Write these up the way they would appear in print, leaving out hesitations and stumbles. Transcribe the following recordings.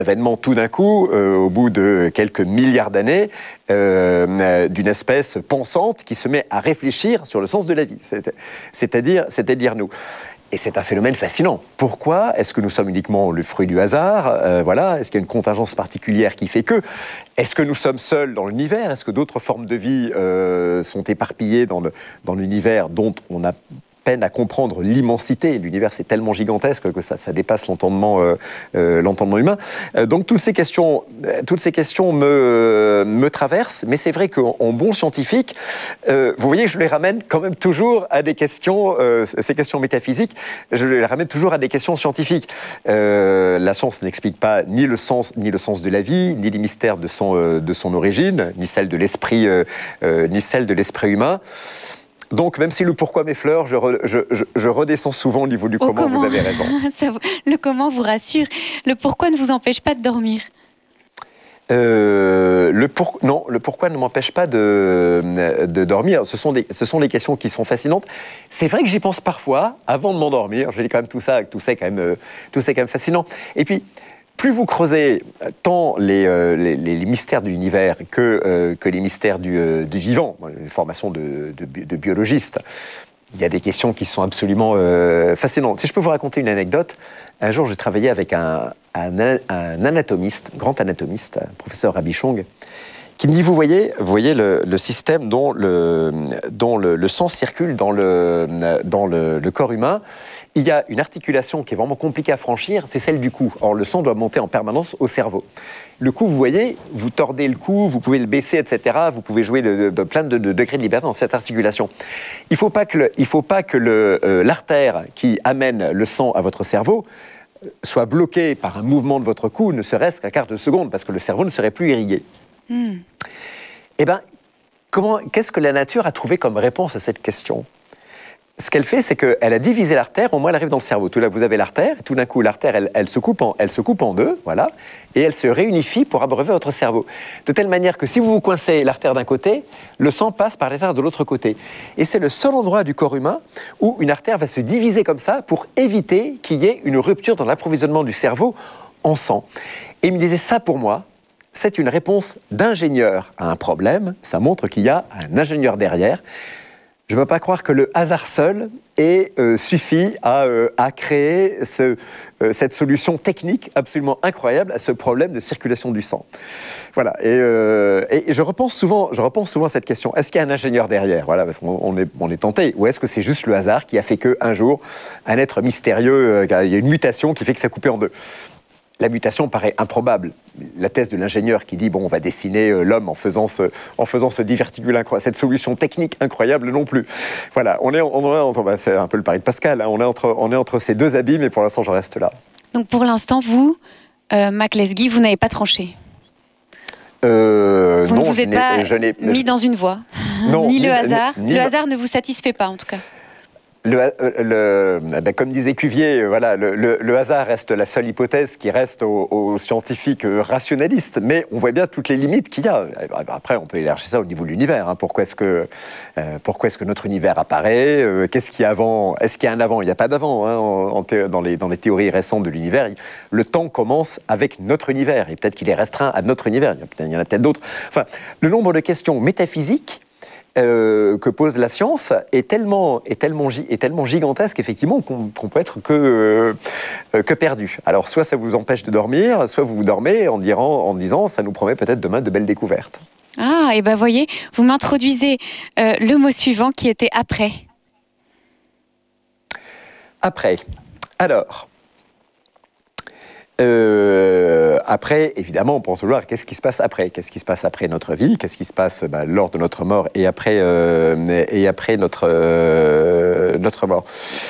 Événement tout d'un coup, au bout de quelques milliards d'années, d'une espèce pensante qui se met à réfléchir sur le sens de la vie, c'est-à-dire nous. Et c'est un phénomène fascinant. Pourquoi est-ce que nous sommes uniquement le fruit du hasard ? Voilà. Est-ce qu'il y a une contingence particulière qui fait que ? Est-ce que nous sommes seuls dans l'univers ? Est-ce que d'autres formes de vie sont éparpillées dans l'univers dont on a peine à comprendre l'immensité. L'univers, c'est tellement gigantesque que ça dépasse l'entendement humain. Donc toutes ces questions me traversent, mais c'est vrai qu'en bon scientifique, vous voyez, je les ramène quand même toujours à des questions, ces questions métaphysiques, je les ramène toujours à des questions scientifiques. La science n'explique pas ni le sens de la vie, ni les mystères de son origine, ni celle de l'esprit humain. Donc, même si le pourquoi m'effleure, je redescends souvent au niveau du comment, vous avez raison. Le comment vous rassure. Le pourquoi ne vous empêche pas de dormir ? Le pourquoi ne m'empêche pas de dormir. Ce sont des questions qui sont fascinantes. C'est vrai que j'y pense parfois, avant de m'endormir. Je dis quand même tout ça c'est quand même fascinant. Et puis, plus vous creusez tant les mystères de l'univers que les mystères du vivant, une formation de biologiste, il y a des questions qui sont absolument fascinantes. Si je peux vous raconter une anecdote, un jour, j'ai travaillé avec un anatomiste, grand anatomiste, professeur Rabichong, qui me dit, vous voyez le système dont le sang circule dans le corps humain. Il y a une articulation qui est vraiment compliquée à franchir, c'est celle du cou. Or, le sang doit monter en permanence au cerveau. Le cou, vous voyez, vous tordez le cou, vous pouvez le baisser, etc. Vous pouvez jouer de plein de degrés de liberté dans cette articulation. Il ne faut pas que l'artère qui amène le sang à votre cerveau soit bloquée par un mouvement de votre cou, ne serait-ce qu'un quart de seconde, parce que le cerveau ne serait plus irrigué. Eh bien, qu'est-ce que la nature a trouvé comme réponse à cette question ? Ce qu'elle fait, c'est qu'elle a divisé l'artère, au moins elle arrive dans le cerveau. Tout là, vous avez l'artère, et tout d'un coup, l'artère, elle se coupe en deux, voilà, et elle se réunifie pour abreuver votre cerveau. De telle manière que si vous vous coincez l'artère d'un côté, le sang passe par l'artère de l'autre côté. Et c'est le seul endroit du corps humain où une artère va se diviser comme ça pour éviter qu'il y ait une rupture dans l'approvisionnement du cerveau en sang. Et il me disait, ça pour moi, c'est une réponse d'ingénieur à un problème. Ça montre qu'il y a un ingénieur derrière. Je ne peux pas croire que le hasard seul suffit à créer cette solution technique absolument incroyable à ce problème de circulation du sang. Voilà. Et je repense souvent à cette question. Est-ce qu'il y a un ingénieur derrière ? Voilà, parce qu'on est tenté. Ou est-ce que c'est juste le hasard qui a fait qu'un jour, un être mystérieux, il y a une mutation qui fait que ça a coupé en deux ? La mutation paraît improbable. La thèse de l'ingénieur qui dit on va dessiner l'homme en faisant ce diverticule incroyable, cette solution technique incroyable non plus. Voilà, c'est un peu le pari de Pascal. Hein, on est entre ces deux abîmes et pour l'instant j'en reste là. Donc pour l'instant vous, Mac Lesguy, vous n'avez pas tranché. Vous ne vous êtes pas mis dans une voie. Non, ni le hasard. Le hasard ne vous satisfait pas en tout cas. Comme disait Cuvier, voilà, le hasard reste la seule hypothèse qui reste aux scientifiques rationalistes, mais on voit bien toutes les limites qu'il y a. Après, on peut élargir ça au niveau de l'univers. Hein. Pourquoi est-ce que notre univers apparaît ? Qu'est-ce qu'il y a avant ? Est-ce qu'il y a un avant ? Il n'y a pas d'avant. Hein, dans les théories récentes de l'univers, le temps commence avec notre univers, et peut-être qu'il est restreint à notre univers. Il y en a peut-être d'autres. Enfin, le nombre de questions métaphysiques que pose la science est tellement gigantesque effectivement qu'on peut être que perdu. Alors soit ça vous empêche de dormir, soit vous dormez en disant ça nous promet peut-être demain de belles découvertes. Ah, et ben voyez, vous m'introduisez le mot suivant qui était après. Après. Alors. Après, évidemment, on pense toujours à qu'est-ce qui se passe après. Qu'est-ce qui se passe après notre vie ? Qu'est-ce qui se passe lors de notre mort et après notre mort.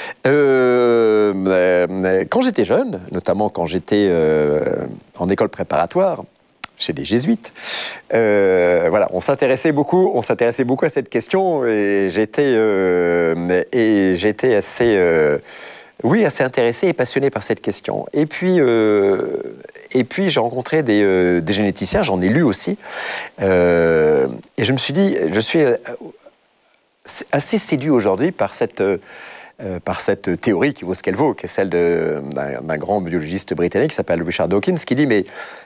Quand j'étais jeune, notamment quand j'étais en école préparatoire, chez les jésuites, voilà, on s'intéressait beaucoup à cette question et j'étais assez intéressé et passionné par cette question. Et puis j'ai rencontré des généticiens, j'en ai lu aussi, et je me suis dit, je suis assez séduit aujourd'hui par cette par cette théorie qui vaut ce qu'elle vaut, qui est celle d'un grand biologiste britannique qui s'appelle Richard Dawkins, qui dit mais